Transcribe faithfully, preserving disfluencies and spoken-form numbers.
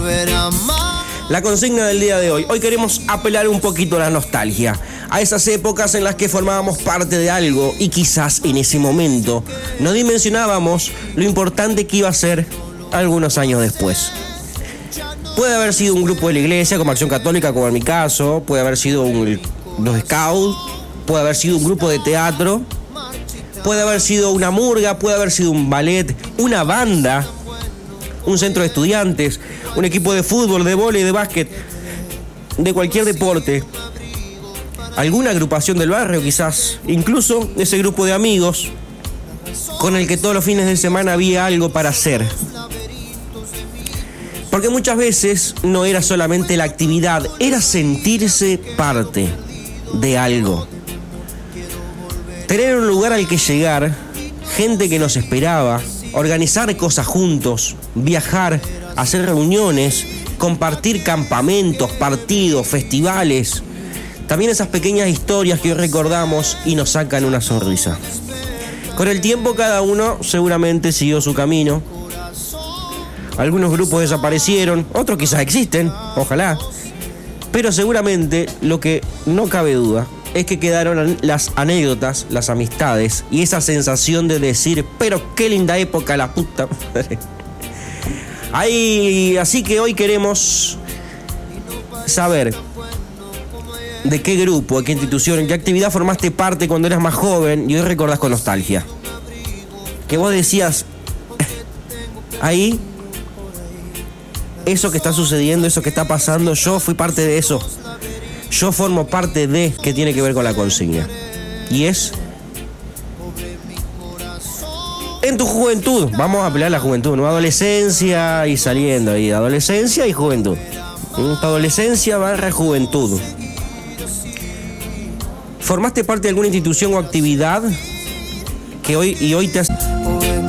La consigna del día de hoy. Hoy queremos apelar un poquito a la nostalgia, a esas épocas en las que formábamos parte de algo y quizás en ese momento no dimensionábamos lo importante que iba a ser algunos años después. Puede haber sido un grupo de la iglesia como Acción Católica, como en mi caso, puede haber sido un, los Scouts, puede haber sido un grupo de teatro, puede haber sido una murga, puede haber sido un ballet, una banda, un centro de estudiantes, un equipo de fútbol, de vóley, de básquet, de cualquier deporte, alguna agrupación del barrio quizás, incluso ese grupo de amigos con el que todos los fines de semana había algo para hacer. Porque muchas veces no era solamente la actividad, era sentirse parte de algo. Tener un lugar al que llegar, gente que nos esperaba, organizar cosas juntos, viajar, hacer reuniones, compartir campamentos, partidos, festivales. También esas pequeñas historias que hoy recordamos y nos sacan una sonrisa. Con el tiempo cada uno seguramente siguió su camino. Algunos grupos desaparecieron, otros quizás existen, ojalá. Pero seguramente lo que no cabe duda es que quedaron las anécdotas, las amistades y esa sensación de decir, pero qué linda época la puta madre. Ahí, así que hoy queremos saber de qué grupo, de qué institución, en qué actividad formaste parte cuando eras más joven y hoy recordás con nostalgia. Que vos decías, ahí, eso que está sucediendo, eso que está pasando, yo fui parte de eso. Yo formo parte de, que tiene que ver con la consigna. Y es en tu juventud. Vamos a apelar a la juventud, ¿no? Adolescencia y saliendo ahí. Adolescencia y juventud. Tu adolescencia barra juventud. ¿Formaste parte de alguna institución o actividad que hoy y hoy te has...